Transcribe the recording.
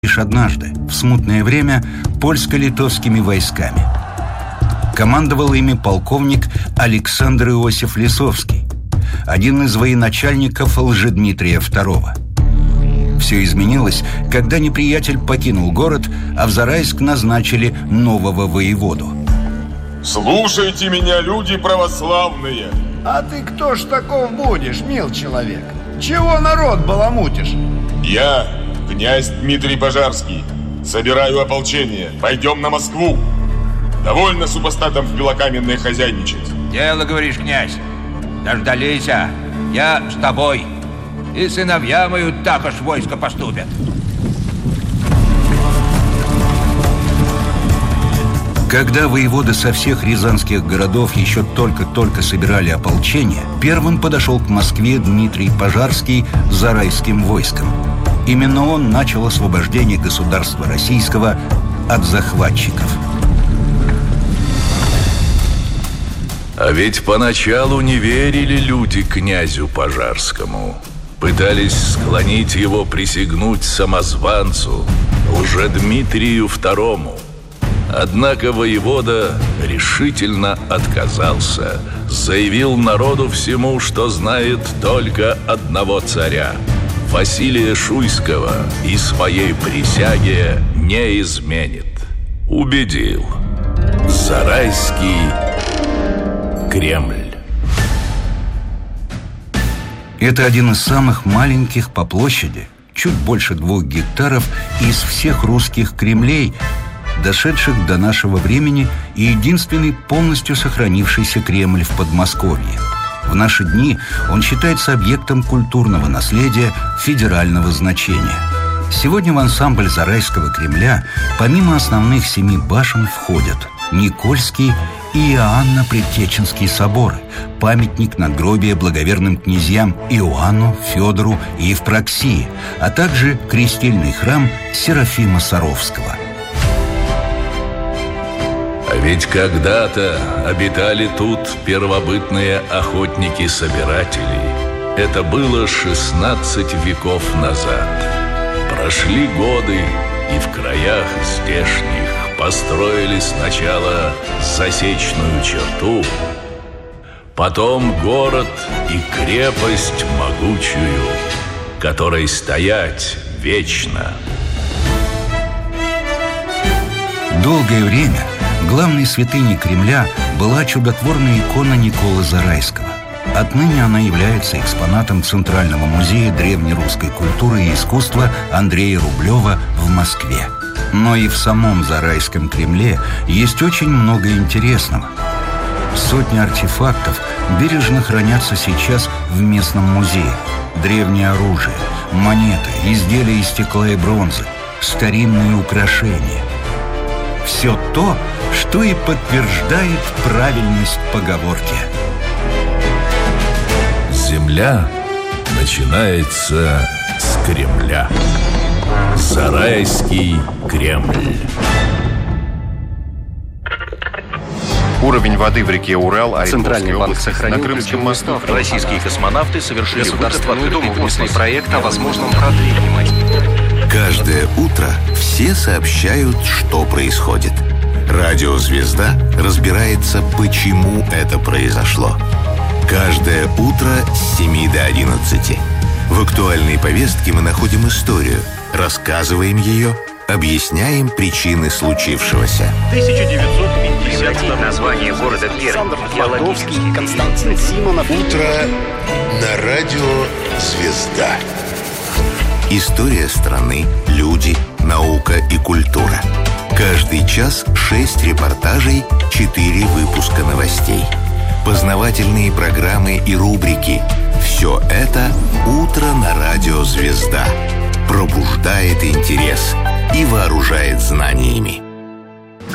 лишь однажды, в смутное время, польско-литовскими войсками. Командовал ими полковник Александр Иосиф Лисовский, один из военачальников Лжедмитрия II. Все изменилось, когда неприятель покинул город, а в Зарайск назначили нового воеводу. Слушайте меня, люди православные! А ты кто ж таков будешь, мил человек? Чего народ баламутишь? Я, князь Дмитрий Пожарский, собираю ополчение. Пойдем на Москву. Довольно супостатам в Белокаменной хозяйничать. Дело, говоришь, князь. Дождались, я с тобой. И сыновья мои так аж войско поступят. Когда воеводы со всех рязанских городов еще только-только собирали ополчение, первым подошел к Москве Дмитрий Пожарский с Зарайским войском. Именно он начал освобождение государства российского от захватчиков. А ведь поначалу не верили люди князю Пожарскому. Пытались склонить его присягнуть самозванцу, Лжедмитрию II. Однако воевода решительно отказался. Заявил народу всему, что знает только одного царя, Василия Шуйского, и своей присяге не изменит. Убедил. Зарайский Кремль. Это один из самых маленьких по площади, чуть больше 2 гектаров, из всех русских кремлей, дошедших до нашего времени, и единственный полностью сохранившийся Кремль в Подмосковье. В наши дни он считается объектом культурного наследия федерального значения. Сегодня в ансамбль Зарайского Кремля помимо основных 7 башен входят Никольский и Иоанно-Предтеченский соборы, памятник надгробия благоверным князьям Иоанну, Федору и Евпроксии, а также крестильный храм Серафима Саровского. А ведь когда-то обитали тут первобытные охотники-собиратели. Это было 16 веков назад. Прошли годы, и в краях здешних построили сначала засечную черту, потом город и крепость могучую, которой стоять вечно. Долгое время главной святыней Кремля была чудотворная икона Николы Зарайского. Отныне она является экспонатом Центрального музея древнерусской культуры и искусства Андрея Рублева в Москве. Но и в самом Зарайском Кремле есть очень много интересного. Сотни артефактов бережно хранятся сейчас в местном музее. Древнее оружие, монеты, изделия из стекла и бронзы, старинные украшения. Все то, что и подтверждает правильность поговорки. Земля начинается с Кремля. Зарайский Кремль. Уровень воды в реке Урал, Центральный банк сохранил на Крымском мосту. Российские космонавты совершили Государственную Думу внесли проект о возможном продлении. Каждое утро все сообщают, что происходит. Радио «Звезда» разбирается, почему это произошло. Каждое утро с 7 до 11. В актуальной повестке мы находим историю, рассказываем ее, объясняем причины случившегося. 1950 название города Пермь. Геологический. Константин Симонов. Утро на радио «Звезда». История страны, люди, наука и культура. Каждый час 6 репортажей, 4 выпуска новостей. Познавательные программы и рубрики. Все это «Утро на радио «Звезда». Пробуждает интерес и вооружает знаниями.